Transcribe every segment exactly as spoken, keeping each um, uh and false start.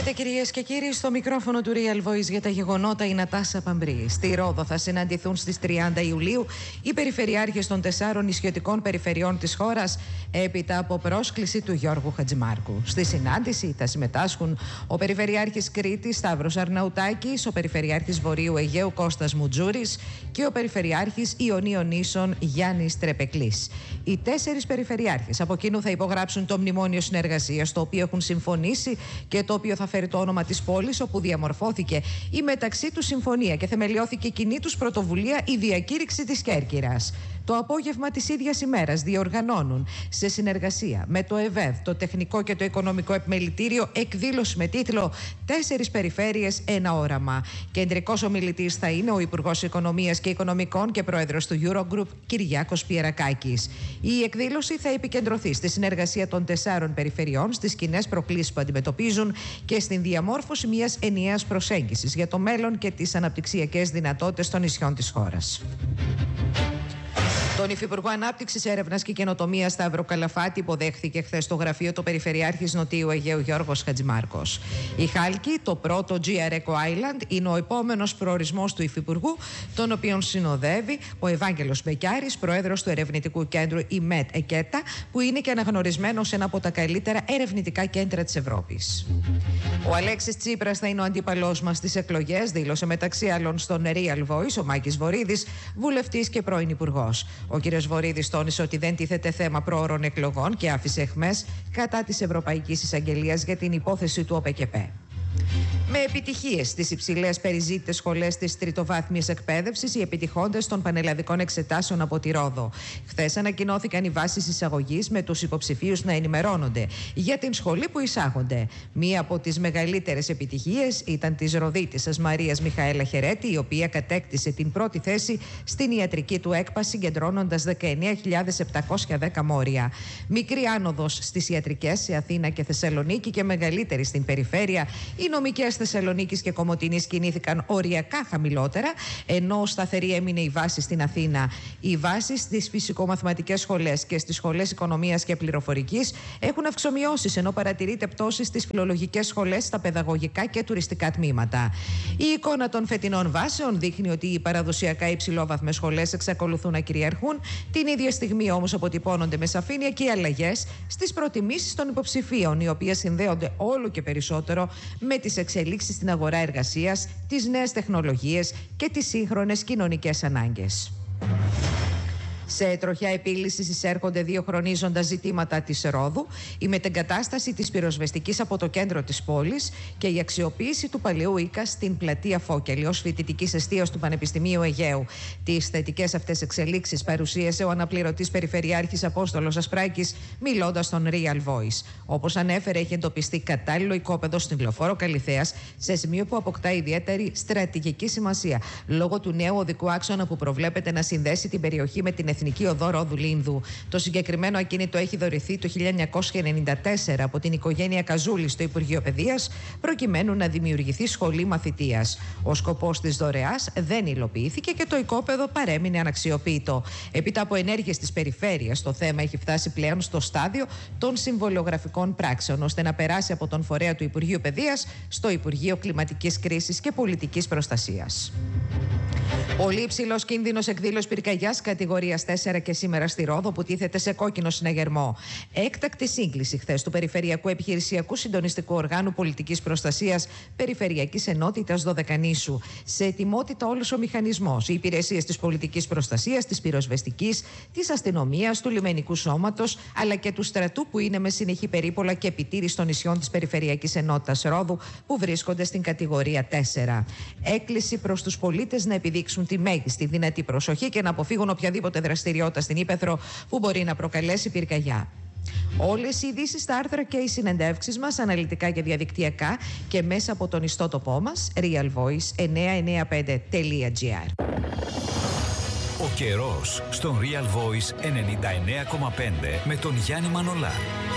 Χαίρετε κυρίες και κύριοι, στο μικρόφωνο του Real Voice για τα γεγονότα η Νατάσα Παμπρή. Στη Ρόδο θα συναντηθούν στις τριάντα Ιουλίου οι περιφερειάρχες των τεσσάρων νησιωτικών περιφερειών της χώρας έπειτα από πρόσκληση του Γιώργου Χατζημάρκου. Στη συνάντηση θα συμμετάσχουν ο Περιφερειάρχης Κρήτης Σταύρος Αρναουτάκης, ο Περιφερειάρχης Βορείου Αιγαίου Κώστας Μουτζούρης και ο Περιφερειάρχης Ιωνίων Νήσων Γιάννης Τρεπεκλής. Οι τέσσερις περιφερειάρχες από κοινού θα υπογράψουν το μνημόνιο συνεργασίας, το οποίο έχουν συμφωνήσει και το οποίο θα φέρει το όνομα της πόλης όπου διαμορφώθηκε η μεταξύ τους συμφωνία και θεμελιώθηκε κοινή τους πρωτοβουλία η διακήρυξη της Κέρκυρας. Το απόγευμα της ίδιας ημέρας διοργανώνουν σε συνεργασία με το ΕΒΕΔ, το Τεχνικό και το Οικονομικό Επιμελητήριο, εκδήλωση με τίτλο «Τέσσερις περιφέρειες, ένα όραμα». Κεντρικός ομιλητής θα είναι ο Υπουργός Οικονομίας και Οικονομικών και Πρόεδρος του Eurogroup, Κυριάκος Πιερακάκης. Η εκδήλωση θα επικεντρωθεί στη συνεργασία των τεσσάρων περιφερειών, στις κοινές προκλήσεις που αντιμετωπίζουν και στην διαμόρφωση μιας ενιαίας προσέγγισης για το μέλλον και τις αναπτυξιακές δυνατότητες των νησιών της χώρας. Τον Υφυπουργό Ανάπτυξης, Έρευνας και Καινοτομίας Σταύρο Καλαφάτη υποδέχθηκε χθες στο γραφείο του Περιφερειάρχης Νοτίου Αιγαίου Γιώργος Χατζημάρκος. Η Χάλκη, το πρώτο τζι αρ Eco Island, είναι ο επόμενος προορισμός του Υφυπουργού, τον οποίον συνοδεύει ο Ευάγγελος Μπεκιάρης, πρόεδρος του ερευνητικού κέντρου ι μετ ΕΚΕΤΑ, που είναι και αναγνωρισμένο σε ένα από τα καλύτερα ερευνητικά κέντρα της Ευρώπης. Ο Αλέξης Τσίπρας θα είναι ο αντίπαλός μας στις εκλογές, δήλωσε μεταξύ άλλων στον Real Voice ο Μάκης Βορίδης, βουλευτής και πρώην υπουργός. Ο κ. Βορίδης τόνισε ότι δεν τίθεται θέμα προώρων εκλογών και άφησε εχμές κατά της Ευρωπαϊκής Εισαγγελίας για την υπόθεση του ΟΠΕΚΕΠΕ. Με επιτυχίες στις υψηλές περιζήτητες σχολές της τριτοβάθμιας εκπαίδευσης, οι επιτυχώντες των πανελλαδικών εξετάσεων από τη Ρόδο. Χθες ανακοινώθηκαν οι βάσεις εισαγωγής με τους υποψηφίους να ενημερώνονται για την σχολή που εισάγονται. Μία από τις μεγαλύτερες επιτυχίες ήταν της Ροδίτισσας Μαρίας Μιχαέλα Χερέτη, η οποία κατέκτησε την πρώτη θέση στην ιατρική του έκπαση, συγκεντρώνοντας δεκαεννέα χιλιάδες επτακόσια δέκα μόρια. Μικρή άνοδος στις ιατρικές σε Αθήνα και Θεσσαλονίκη και μεγαλύτερη στην περιφέρεια. Οι νομικές Θεσσαλονίκης και Κομοτηνής κινήθηκαν οριακά χαμηλότερα, ενώ σταθερή έμεινε η βάση στην Αθήνα. Οι βάσεις στις φυσικομαθηματικές σχολές και στις σχολές οικονομίας και πληροφορικής έχουν αυξομοιώσεις, ενώ παρατηρείται πτώση στις φιλολογικές σχολές, στα παιδαγωγικά και τουριστικά τμήματα. Η εικόνα των φετινών βάσεων δείχνει ότι οι παραδοσιακά υψηλόβαθμες σχολές εξακολουθούν να κυριαρχούν. Την ίδια στιγμή όμως αποτυπώνονται με σαφήνεια και οι αλλαγές στις προτιμήσεις των υποψηφίων, οι οποίες συνδέονται όλο και περισσότερο με τις εξελίξεις στην αγορά εργασίας, τις νέες τεχνολογίες και τις σύγχρονες κοινωνικές ανάγκες. Σε τροχιά επίλυσης εισέρχονται δύο χρονίζοντα ζητήματα της Ρόδου, η μετεγκατάσταση της πυροσβεστικής από το κέντρο της πόλης και η αξιοποίηση του παλαιού οίκα στην πλατεία Φώκελη ως φοιτητικής εστίας του Πανεπιστημίου Αιγαίου. Τις θετικές αυτές εξελίξεις παρουσίασε ο αναπληρωτής Περιφερειάρχης Απόστολος Ασπράκης, μιλώντας στον Real Voice. Όπως ανέφερε, έχει εντοπιστεί κατάλληλο οικόπεδο στην Λεωφόρο Καλιθέας, σε σημείο που αποκτά ιδιαίτερη στρατηγική σημασία, λόγω του νέου οδικού άξονα που προβλέπεται να συνδέσει την περιοχή με την Εθνική Οδό Ρόδου Λίνδου. Το συγκεκριμένο ακίνητο έχει δωρηθεί το χίλια εννιακόσια ενενήντα τέσσερα από την οικογένεια Καζούλη στο Υπουργείο Παιδείας, προκειμένου να δημιουργηθεί σχολή μαθητείας. Ο σκοπός της δωρεάς δεν υλοποιήθηκε και το οικόπεδο παρέμεινε αναξιοποιητό. Έπειτα από ενέργειες της περιφέρειας, το θέμα έχει φτάσει πλέον στο στάδιο των συμβολιογραφικών πράξεων, ώστε να περάσει από τον φορέα του Υπουργείου Παιδείας στο Υπουργείο Κλιματικής Κρίσης και Πολιτικής Προστασίας. Πολύ υψηλός κίνδυνος εκδήλωσης πυρκαγιάς κατηγορίας τέσσερα και σήμερα στη Ρόδο, που τίθεται σε κόκκινο συναγερμό. Έκτακτη σύγκληση χθες του Περιφερειακού Επιχειρησιακού Συντονιστικού Οργάνου Πολιτικής Προστασίας Περιφερειακής Ενότητας Δωδεκανήσου. Σε ετοιμότητα όλος ο μηχανισμός, οι υπηρεσίες της πολιτικής προστασίας, της πυροσβεστικής, της αστυνομίας, του λιμενικού σώματος, αλλά και του στρατού, που είναι με συνεχή περίπολα και επιτήρηση των νησιών της Περιφερειακής Ενότητας Ρόδου, που βρίσκονται στην κατηγορία τέσσερα. Έκκληση προς τους πολίτες να επιδείξουν τη μέγιστη δυνατή προσοχή και να αποφύγουν οποιαδήποτε δραστηριότητα στην ύπαιθρο που μπορεί να προκαλέσει πυρκαγιά. Όλες οι ειδήσεις στα άρθρα και οι συνεντεύξεις μας, αναλυτικά και διαδικτυακά και μέσα από τον ιστότοπό μας Real Voice εννιακόσια ενενήντα πέντε τελεία τζι άρ. Ο καιρός στον Real Voice ενενήντα εννέα κόμμα πέντε με τον Γιάννη Μανολά.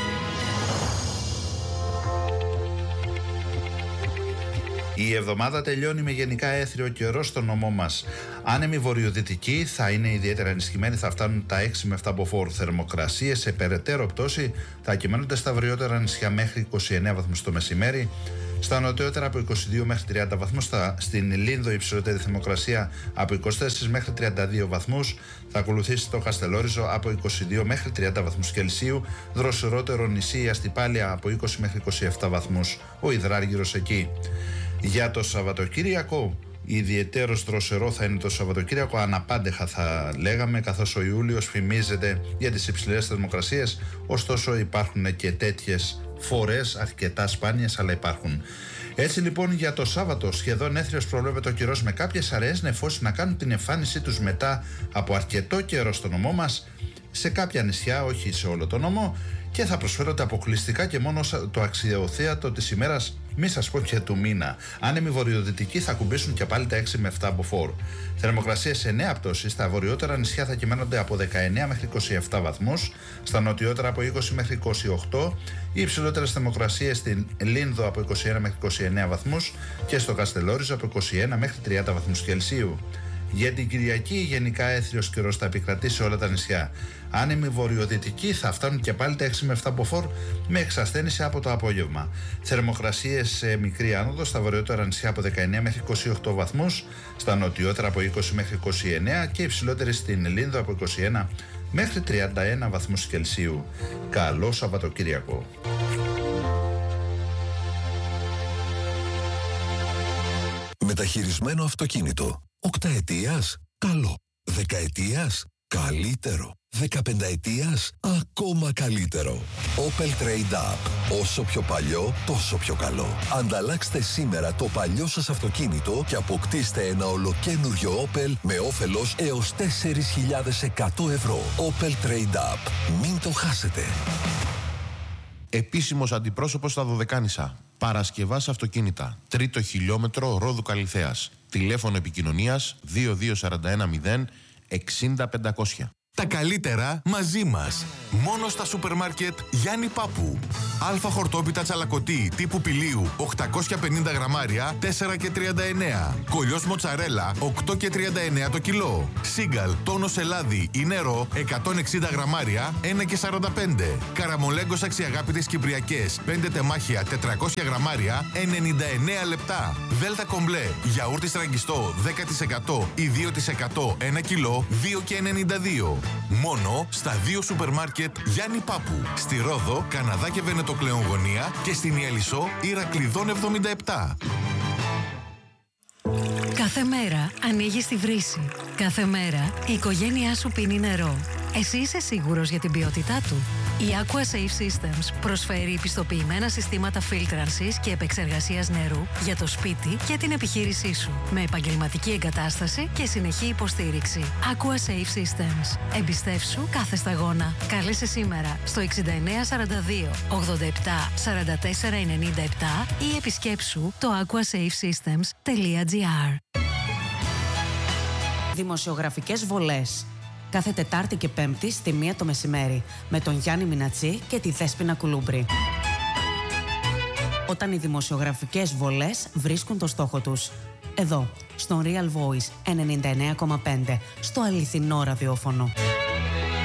Η εβδομάδα τελειώνει με γενικά έθριο καιρό στο νομό μας. Άνεμοι βορειοδυτικοί θα είναι ιδιαίτερα ενισχυμένοι, θα φτάνουν τα έξι με επτά μποφόρ. Θερμοκρασίες σε περαιτέρω πτώση θα κυμαίνονται στα βριότερα νησιά μέχρι είκοσι εννέα βαθμούς το μεσημέρι Στα νοτιότερα από είκοσι δύο μέχρι τριάντα βαθμούς, στην Λίνδο η υψηλότερη θερμοκρασία από είκοσι τέσσερα μέχρι τριάντα δύο βαθμούς, θα ακολουθήσει το Καστελόριζο από είκοσι δύο μέχρι τριάντα βαθμούς Κελσίου, δροσερότερο νησί η Αστυπάλια από είκοσι μέχρι είκοσι επτά βαθμούς, ο Υδράργυρος εκεί. Για το Σαββατοκύριακο, ιδιαιτέρως δροσερό θα είναι το Σαββατοκύριακο, αναπάντεχα θα λέγαμε, καθώς ο Ιούλιος φημίζεται για τις υψηλές θερμοκρασίες, ωστόσο υπάρχουν και τέτοιες φορές, αρκετά σπάνιες, αλλά υπάρχουν. Έτσι λοιπόν για το Σάββατο σχεδόν έθριος προβλέπεται ο καιρός, με κάποιες αραιές νεφώσεις να κάνουν την εμφάνισή τους μετά από αρκετό καιρό στο νομό μας, σε κάποια νησιά, όχι σε όλο το νομό, και θα προσφέρονται αποκλειστικά και μόνο το αξιοθέατο της ημέρας, μη σας πω και του μήνα. Άνεμοι βορειοδυτικοί θα κουμπίσουν και πάλι τα έξι με επτά μποφόρ. Θερμοκρασίες σε νέα πτώση, στα βορειότερα νησιά θα κυμαίνονται από δεκαεννέα μέχρι είκοσι επτά βαθμούς, στα νοτιότερα από είκοσι μέχρι είκοσι οκτώ, οι υψηλότερες θερμοκρασίες στην Λίνδο από είκοσι ένα μέχρι είκοσι εννέα βαθμούς και στο Καστελόριζο από είκοσι ένα μέχρι τριάντα βαθμούς Κελσίου. Για την Κυριακή γενικά έθριος καιρός θα επικρατεί σε όλα τα νησιά. Άνεμοι βορειοδυτικοί θα φτάνουν και πάλι τα έξι με επτά μποφόρ, με εξασθένηση από το απόγευμα. Θερμοκρασίες σε μικρή άνοδο, στα βορειότερα νησιά από δεκαεννέα μέχρι είκοσι οκτώ βαθμούς, στα νοτιότερα από είκοσι μέχρι είκοσι εννέα και υψηλότερη στην Λίνδο από είκοσι ένα μέχρι τριάντα ένα βαθμούς Κελσίου. Καλό Σαββατοκύριακο. Μεταχειρισμένο αυτοκίνητο. Οκταετίας, καλό. Δεκαετίας, καλύτερο. Δεκαπενταετίας, ακόμα καλύτερο. Opel Trade Up. Όσο πιο παλιό, τόσο πιο καλό. Ανταλλάξτε σήμερα το παλιό σας αυτοκίνητο και αποκτήστε ένα ολοκένουργιο Opel με όφελος έως τέσσερις χιλιάδες εκατό ευρώ. Opel Trade Up. Μην το χάσετε. Επίσημος αντιπρόσωπος στα Δωδεκάνησα. Παρασκευάς αυτοκίνητα. Τρίτο χιλιόμετρο Ρόδου Καλιθέας. Τηλέφωνο επικοινωνίας δύο δύο τέσσερα ένα μηδέν εξήντα πεντακόσια. Τα καλύτερα μαζί μας. Μόνο στα σούπερ μάρκετ Γιάννη Πάπου. Αλφα χορτόπιτα τσαλακωτή τύπου πηλίου οκτακόσια πενήντα γραμμάρια τέσσερα και τριάντα εννέα. Κολλιός μοτσαρέλα οκτώ και τριάντα εννέα το κιλό. Σίγκαλ τόνος ελάδι ή νερό εκατόν εξήντα γραμμάρια ένα και σαράντα πέντε. Καραμολέγκος αξιαγάπητες κυπριακές πέντε τεμάχια τετρακόσια γραμμάρια ενενήντα εννέα λεπτά. Δέλτα κομπλέ γιαούρτι στραγγιστό δέκα τοις εκατό ή δύο τοις εκατό ένα κιλό δύο και ενενήντα δύο. Μόνο στα δύο σούπερ μάρκετ Γιάννη Πάπου. Στη Ρόδο, Καναδά και Βενετοκλέον γωνία και στην Ιαλισσό Ηρακλειδών εβδομήντα επτά. Κάθε μέρα ανοίγεις τη βρύση. Κάθε μέρα η οικογένειά σου πίνει νερό. Εσύ είσαι σίγουρος για την ποιότητά του? Η AquaSafe Systems προσφέρει πιστοποιημένα συστήματα φίλτρανσης και επεξεργασίας νερού για το σπίτι και την επιχείρησή σου, με επαγγελματική εγκατάσταση και συνεχή υποστήριξη. AquaSafe Systems. Εμπιστεύσου κάθε σταγόνα. Κάλεσε σήμερα στο εξήντα εννέα σαράντα δύο ογδόντα επτά σαράντα τέσσερα ενενήντα επτά ή επισκέψου το aquasafesystems τελεία gr. Δημοσιογραφικές βολές. Κάθε Τετάρτη και Πέμπτη στη μία το μεσημέρι με τον Γιάννη Μινατσί και τη Δέσποινα Κουλούμπρη. Όταν οι δημοσιογραφικές βολές βρίσκουν το στόχο τους. Εδώ, στο Real Voice ενενήντα εννέα κόμμα πέντε, στο αληθινό ραδιόφωνο.